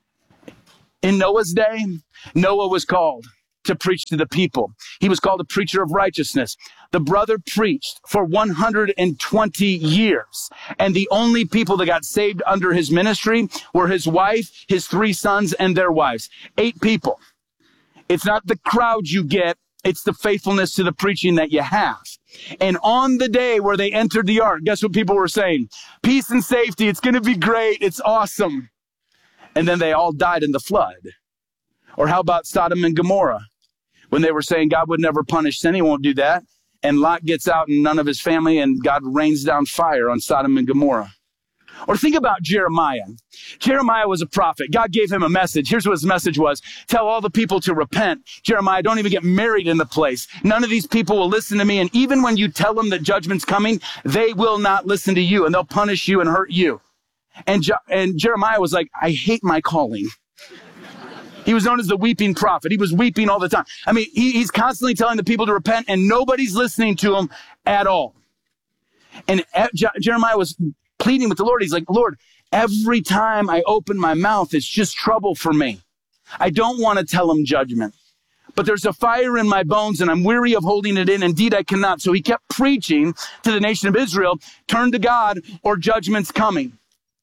In Noah's day, Noah was called to preach to the people. He was called a preacher of righteousness. The brother preached for one hundred twenty years, and the only people that got saved under his ministry were his wife, his three sons, and their wives. Eight people. It's not the crowd you get. It's the faithfulness to the preaching that you have. And on the day where they entered the ark, guess what people were saying? Peace and safety. It's going to be great. It's awesome. And then they all died in the flood. Or how about Sodom and Gomorrah? When they were saying God would never punish sin, he won't do that. And Lot gets out and none of his family, and God rains down fire on Sodom and Gomorrah. Or think about Jeremiah. Jeremiah was a prophet. God gave him a message. Here's what his message was. Tell all the people to repent. Jeremiah, don't even get married in the place. None of these people will listen to me. And even when you tell them that judgment's coming, they will not listen to you, and they'll punish you and hurt you. And, Je- and Jeremiah was like, I hate my calling. He was known as the weeping prophet. He was weeping all the time. I mean, he, he's constantly telling the people to repent, and nobody's listening to him at all. And Je- Jeremiah was pleading with the Lord. He's like, Lord, every time I open my mouth, it's just trouble for me. I don't want to tell him judgment, but there's a fire in my bones and I'm weary of holding it in. Indeed, I cannot. So he kept preaching to the nation of Israel, turn to God or judgment's coming.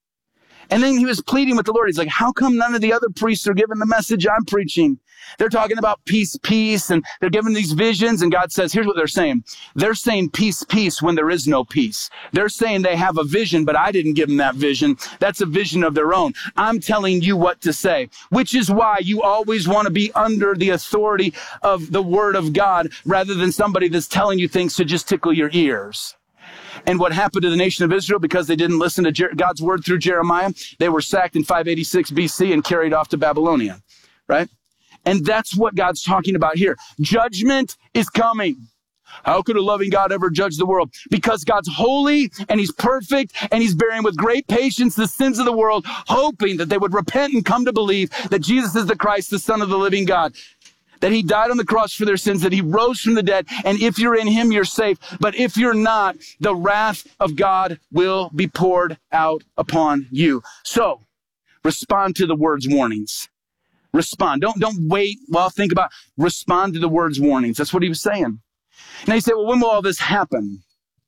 And then he was pleading with the Lord. He's like, how come none of the other priests are giving the message I'm preaching? They're talking about peace, peace, and they're giving these visions. And God says, here's what they're saying. They're saying peace, peace when there is no peace. They're saying they have a vision, but I didn't give them that vision. That's a vision of their own. I'm telling you what to say, which is why you always want to be under the authority of the word of God rather than somebody that's telling you things to just tickle your ears. And what happened to the nation of Israel because they didn't listen to Jer- God's word through Jeremiah? They were sacked in five eighty-six B C and carried off to Babylonia, right? And that's what God's talking about here. Judgment is coming. How could a loving God ever judge the world? Because God's holy and he's perfect and he's bearing with great patience the sins of the world, hoping that they would repent and come to believe that Jesus is the Christ, the Son of the living God. That he died on the cross for their sins, that he rose from the dead, and if you're in him, you're safe. But if you're not, the wrath of God will be poured out upon you. So, respond to the word's warnings. Respond. Don't, don't wait while think about, respond to the word's warnings. That's what he was saying. Now you say, well, when will all this happen?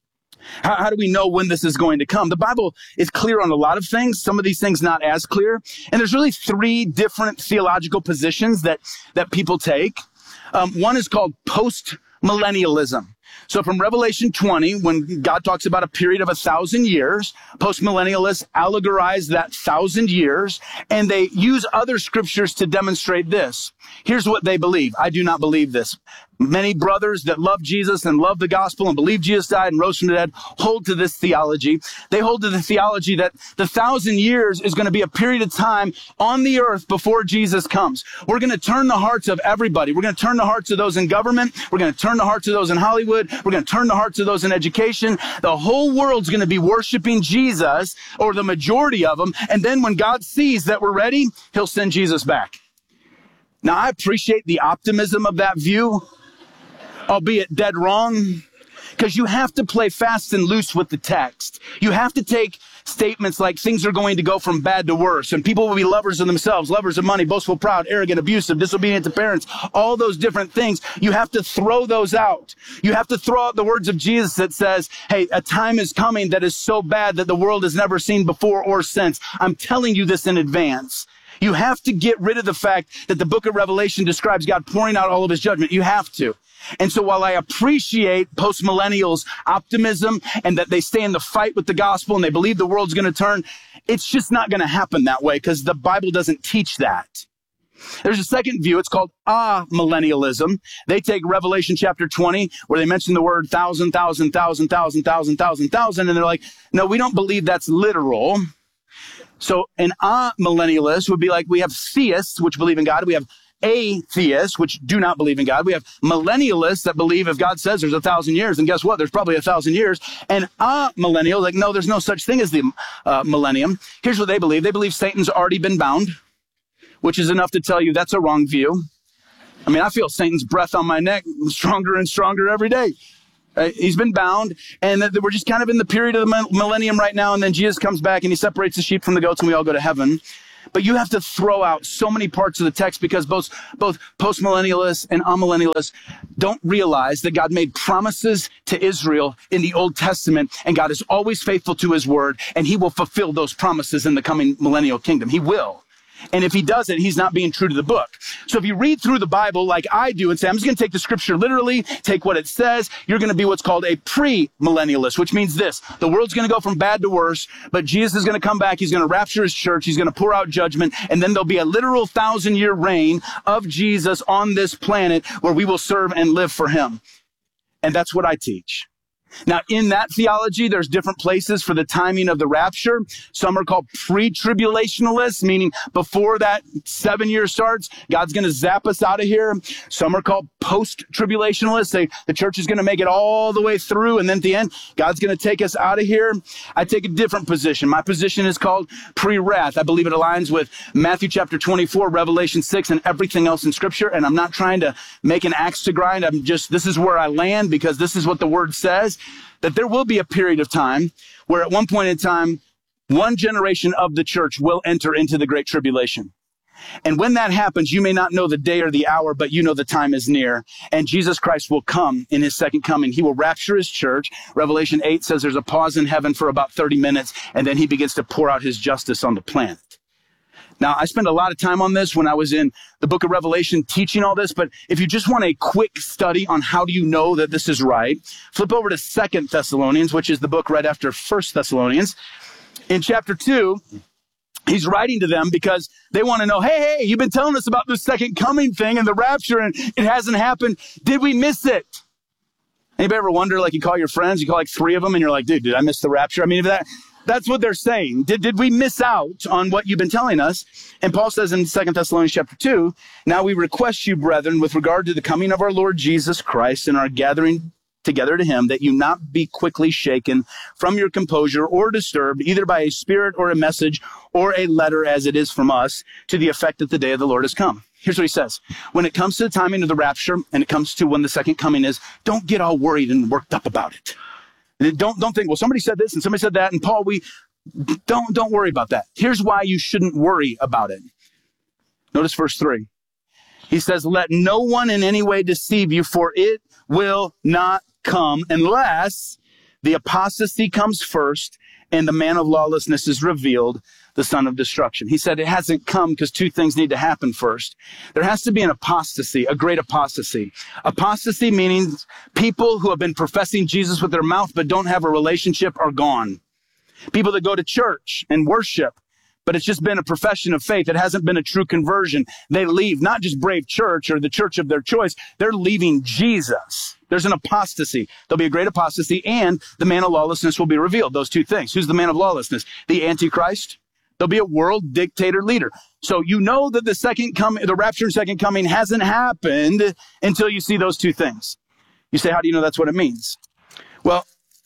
How, how do we know when this is going to come? The Bible is clear on a lot of things. Some of these things not as clear. And there's really three different theological positions that, that people take. Um, one is called post-millennialism. So from Revelation twenty, when God talks about a period of a thousand years, post-millennialists allegorize that thousand years, and they use other scriptures to demonstrate this. Here's what they believe. I do not believe this. Many brothers that love Jesus and love the gospel and believe Jesus died and rose from the dead hold to this theology. They hold to the theology that the thousand years is going to be a period of time on the earth before Jesus comes. We're going to turn the hearts of everybody. We're going to turn the hearts of those in government. We're going to turn the hearts of those in Hollywood. We're going to turn the hearts of those in education. The whole world's going to be worshiping Jesus, or the majority of them. And then when God sees that we're ready, he'll send Jesus back. Now, I appreciate the optimism of that view, albeit dead wrong, because you have to play fast and loose with the text. You have to take statements like things are going to go from bad to worse, and people will be lovers of themselves, lovers of money, boastful, proud, arrogant, abusive, disobedient to parents, all those different things. You have to throw those out. You have to throw out the words of Jesus that says, hey, a time is coming that is so bad that the world has never seen before or since. I'm telling you this in advance. You have to get rid of the fact that the book of Revelation describes God pouring out all of his judgment. You have to. And so while I appreciate post-millennials' optimism and that they stay in the fight with the gospel and they believe the world's going to turn, it's just not going to happen that way because the Bible doesn't teach that. There's a second view. It's called amillennialism. They take Revelation chapter twenty, where they mention the word thousand, thousand, thousand, thousand, thousand, thousand, thousand, and they're like, no, we don't believe that's literal. So an amillennialist would be like, we have theists, which believe in God. We have atheists, which do not believe in God. We have millennialists that believe if God says there's a thousand years, and guess what? There's probably a thousand years. And a millennial, like, no, there's no such thing as the uh, millennium. Here's what they believe. They believe Satan's already been bound, which is enough to tell you that's a wrong view. I mean, I feel Satan's breath on my neck stronger and stronger every day. Uh, he's been bound, and that we're just kind of in the period of the millennium right now, and then Jesus comes back and he separates the sheep from the goats and we all go to heaven. But you have to throw out so many parts of the text because both, both post-millennialists and amillennialists don't realize that God made promises to Israel in the Old Testament, and God is always faithful to his word, and he will fulfill those promises in the coming millennial kingdom. He will. And if he doesn't, he's not being true to the book. So if you read through the Bible like I do and say, I'm just going to take the scripture literally, take what it says, you're going to be what's called a pre-millennialist, which means this. The world's going to go from bad to worse, but Jesus is going to come back. He's going to rapture his church. He's going to pour out judgment. And then there'll be a literal thousand year reign of Jesus on this planet where we will serve and live for him. And that's what I teach. Now, in that theology, there's different places for the timing of the rapture. Some are called pre-tribulationalists, meaning before that seven years starts, God's going to zap us out of here. Some are called post-tribulationalists. They, the church is going to make it all the way through, and then at the end, God's going to take us out of here. I take a different position. My position is called pre-wrath. I believe it aligns with Matthew chapter twenty-four, Revelation six, and everything else in Scripture, and I'm not trying to make an axe to grind. I'm just, this is where I land because this is what the Word says. That there will be a period of time where at one point in time, one generation of the church will enter into the Great Tribulation. And when that happens, you may not know the day or the hour, but you know the time is near. And Jesus Christ will come in his second coming. He will rapture his church. Revelation eight says there's a pause in heaven for about thirty minutes, and then he begins to pour out his justice on the planet. Now, I spent a lot of time on this when I was in the book of Revelation teaching all this, but if you just want a quick study on how do you know that this is right, flip over to Second Thessalonians, which is the book right after First Thessalonians. In chapter two, he's writing to them because they want to know, hey, hey, you've been telling us about this second coming thing and the rapture, and it hasn't happened. Did we miss it? Anybody ever wonder, like you call your friends, you call like three of them, and you're like, dude, did I miss the rapture? I mean, if that... That's what they're saying. Did, did we miss out on what you've been telling us? And Paul says in Second Thessalonians chapter two, now we request you, brethren, with regard to the coming of our Lord Jesus Christ and our gathering together to him, that you not be quickly shaken from your composure or disturbed, either by a spirit or a message or a letter as it is from us, to the effect that the day of the Lord has come. Here's what he says. When it comes to the timing of the rapture and it comes to when the second coming is, don't get all worried and worked up about it. Don't, don't think, well, somebody said this and somebody said that. And Paul, we don't, don't worry about that. Here's why you shouldn't worry about it. Notice verse three. He says, let no one in any way deceive you, for it will not come unless the apostasy comes first and the man of lawlessness is revealed, the son of destruction. He said it hasn't come because two things need to happen first. There has to be an apostasy, a great apostasy. Apostasy meaning people who have been professing Jesus with their mouth but don't have a relationship are gone. People that go to church and worship, but it's just been a profession of faith. It hasn't been a true conversion. They leave, not just Brave Church or the church of their choice. They're leaving Jesus. There's an apostasy. There'll be a great apostasy, and the man of lawlessness will be revealed. Those two things. Who's the man of lawlessness? The Antichrist. There'll be a world dictator leader. So you know that the second coming, the rapture and second coming hasn't happened until you see those two things. You say, how do you know that's what it means? Well,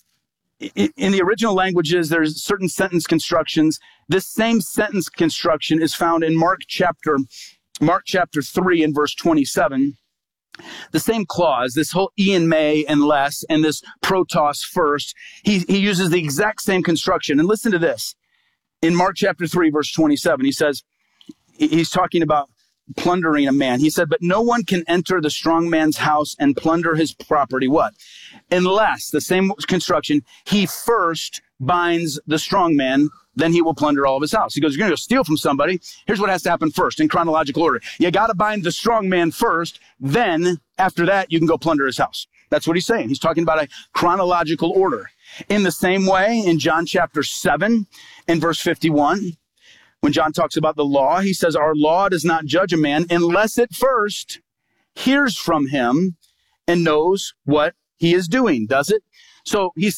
in the original languages, there's certain sentence constructions. This same sentence construction is found in Mark chapter, Mark chapter three and verse twenty-seven. The same clause, this whole Ian may and less, and this protos first, he, he uses the exact same construction. And listen to this. In Mark chapter three, verse twenty-seven, he says, he's talking about plundering a man. He said, but no one can enter the strong man's house and plunder his property. What? Unless, the same construction, he first binds the strong man, then he will plunder all of his house. He goes, you're going to go steal from somebody. Here's what has to happen first in chronological order. You got to bind the strong man first. Then after that, you can go plunder his house. That's what he's saying. He's talking about a chronological order. In the same way, in John chapter seven and verse fifty-one, when John talks about the law, he says, our law does not judge a man unless it first hears from him and knows what he is doing, does it? So he's saying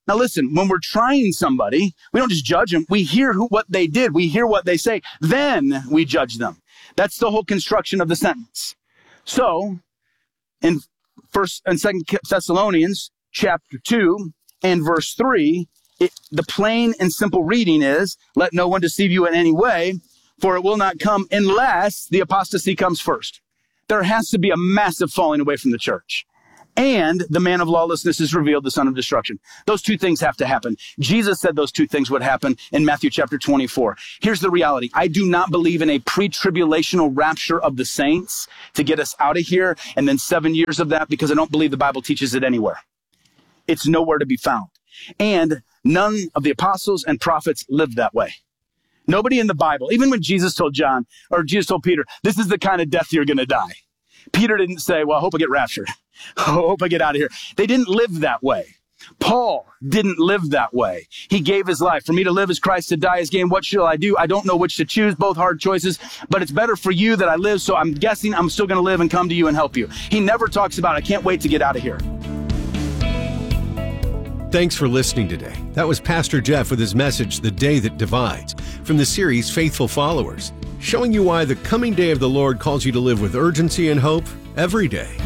Now listen, when we're trying somebody, we don't just judge them. We hear who, what they did. We hear what they say. Then we judge them. That's the whole construction of the sentence. So in First and Second Thessalonians chapter two and verse three, it, the plain and simple reading is, let no one deceive you in any way, for it will not come unless the apostasy comes first. There has to be a massive falling away from the church. And the man of lawlessness is revealed, the son of destruction. Those two things have to happen. Jesus said those two things would happen in Matthew chapter twenty-four. Here's the reality. I do not believe in a pre-tribulational rapture of the saints to get us out of here and then seven years of that, because I don't believe the Bible teaches it anywhere. It's nowhere to be found. And none of the apostles and prophets lived that way. Nobody in the Bible, even when Jesus told John, or Jesus told Peter, this is the kind of death you're going to die. Peter didn't say, well, I hope I get raptured. I hope I get out of here. They didn't live that way. Paul didn't live that way. He gave his life. For me to live is Christ, to die is gain. What shall I do? I don't know which to choose, both hard choices, but it's better for you that I live, so I'm guessing I'm still going to live and come to you and help you. He never talks about, I can't wait to get out of here. Thanks for listening today. That was Pastor Jeff with his message, The Day That Divides, from the series Faithful Followers, showing you why the coming day of the Lord calls you to live with urgency and hope every day.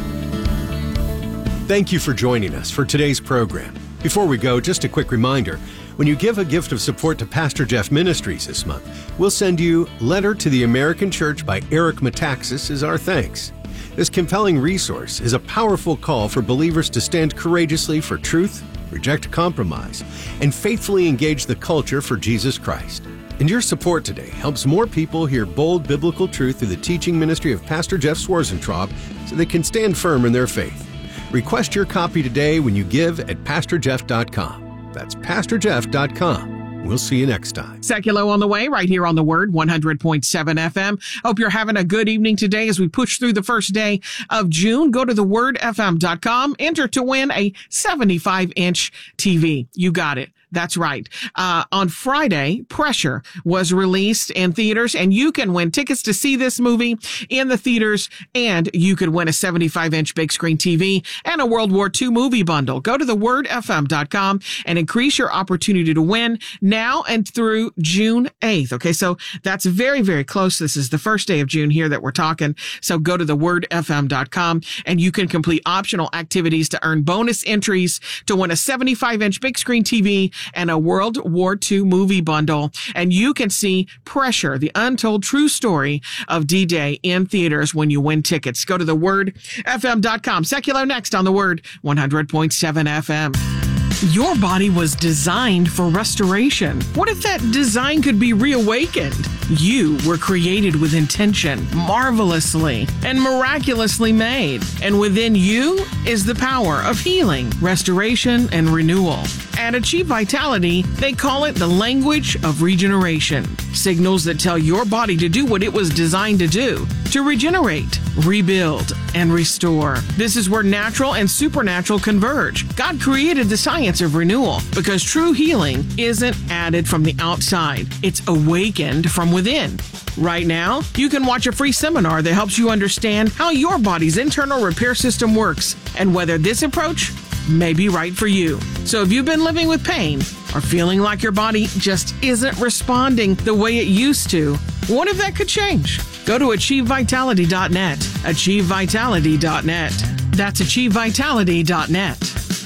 Thank you for joining us for today's program. Before we go, just a quick reminder. When you give a gift of support to Pastor Jeff Ministries this month, we'll send you Letter to the American Church by Eric Metaxas as our thanks. This compelling resource is a powerful call for believers to stand courageously for truth, reject compromise, and faithfully engage the culture for Jesus Christ. And your support today helps more people hear bold biblical truth through the teaching ministry of Pastor Jeff Swarzentraub so they can stand firm in their faith. Request your copy today when you give at pastor jeff dot com. That's pastor jeff dot com. We'll see you next time. Seculo on the way, right here on the Word, one hundred point seven F M. Hope you're having a good evening today as we push through the first day of June. Go to the word f m dot com. Enter to win a seventy-five inch T V. You got it. That's right. Uh, on Friday, Pressure was released in theaters, and you can win tickets to see this movie in the theaters, and you could win a seventy-five inch big screen T V and a World War Two movie bundle. Go to the word f m dot com and increase your opportunity to win now and through June eighth. Okay, so that's very, very close. This is the first day of June here that we're talking. So go to the word f m dot com and you can complete optional activities to earn bonus entries to win a seventy-five inch big screen T V and a World War Two movie bundle. And you can see Pressure, the untold true story of D-Day in theaters when you win tickets. Go to the word f m dot com. Secular next on the Word, one hundred point seven F M. Your body was designed for restoration. What if that design could be reawakened? You were created with intention, marvelously and miraculously made. And within you is the power of healing, restoration, and renewal. At Achieve Vitality, they call it the language of regeneration. Signals that tell your body to do what it was designed to do, to regenerate, rebuild, and restore. This is where natural and supernatural converge. God created the science of renewal because true healing isn't added from the outside. It's awakened from within. Right now, you can watch a free seminar that helps you understand how your body's internal repair system works and whether this approach may be right for you. So if you've been living with pain or feeling like your body just isn't responding the way it used to, what if that could change? Go to achieve vitality dot net. achieve vitality dot net. That's achieve vitality dot net.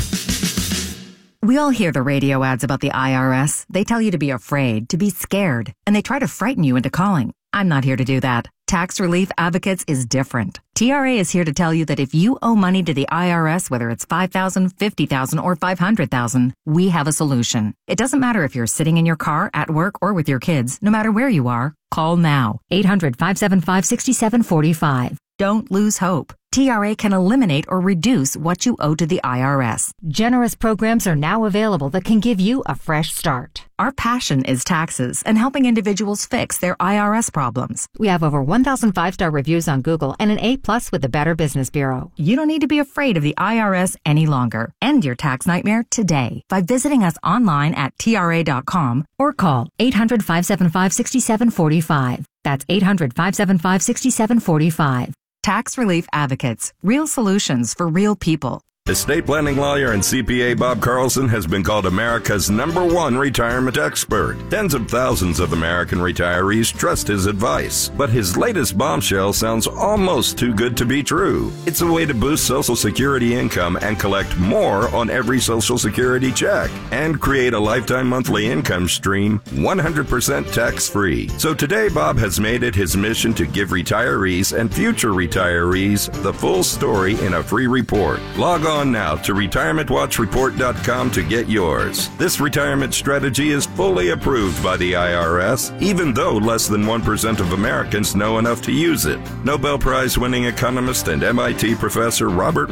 We all hear the radio ads about the I R S. They tell you to be afraid, to be scared, and they try to frighten you into calling. I'm not here to do that. Tax Relief Advocates is different. T R A is here to tell you that if you owe money to the I R S, whether it's five thousand dollars, fifty thousand dollars, or five hundred thousand dollars, we have a solution. It doesn't matter if you're sitting in your car, at work, or with your kids. No matter where you are, call now. eight hundred, five seven five, six seven four five. Don't lose hope. T R A can eliminate or reduce what you owe to the I R S. Generous programs are now available that can give you a fresh start. Our passion is taxes and helping individuals fix their I R S problems. We have over one thousand five-star reviews on Google and an A plus with the Better Business Bureau. You don't need to be afraid of the I R S any longer. End your tax nightmare today by visiting us online at T R A dot com or call eight hundred, five seven five, six seven four five. That's eight hundred, five seven five, six seven four five. Tax Relief Advocates. Real solutions for real people. Estate planning lawyer and C P A Bob Carlson has been called America's number one retirement expert. Tens of thousands of American retirees trust his advice. But his latest bombshell sounds almost too good to be true. It's a way to boost Social Security income and collect more on every Social Security check and create a lifetime monthly income stream one hundred percent tax-free. So today, Bob has made it his mission to give retirees and future retirees the full story in a free report. Log on now to retirement watch report dot com to get yours. This retirement strategy is fully approved by the I R S, even though less than one percent of Americans know enough to use it. Nobel Prize winning economist and M I T professor Robert